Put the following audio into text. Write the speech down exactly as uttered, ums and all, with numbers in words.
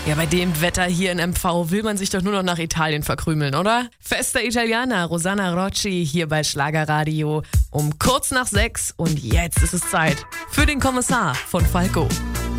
Ja, bei dem Wetter hier in M V will man sich doch nur noch nach Italien verkrümeln, oder? Festa Italiana, Rosanna Rocci hier bei Schlagerradio um kurz nach sechs und jetzt ist es Zeit für den Kommissar von Falco.